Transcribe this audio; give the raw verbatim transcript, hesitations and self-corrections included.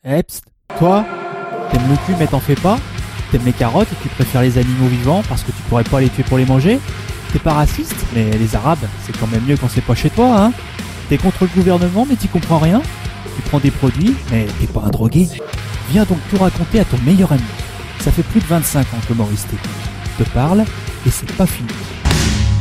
Eh psst, toi, t'aimes le cul mais t'en fais pas? T'aimes les carottes et tu préfères les animaux vivants parce que tu pourrais pas les tuer pour les manger? T'es pas raciste, mais les arabes, c'est quand même mieux quand c'est pas chez toi, hein? T'es contre le gouvernement mais t'y comprends rien? Tu prends des produits, mais t'es pas un drogué? Viens donc tout raconter à ton meilleur ami. Ça fait plus de vingt-cinq ans que Maurice t'écoute, te parle, et c'est pas fini.